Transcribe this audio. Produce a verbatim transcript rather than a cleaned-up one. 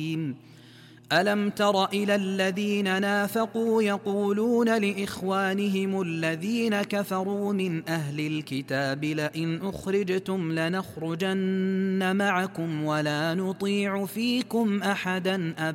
ألم تر إلى الذين نافقوا يقولون لإخوانهم الذين كفروا من أهل الكتاب لئن أخرجتم لنخرجن معكم ولا نطيع فيكم أحدا أبدا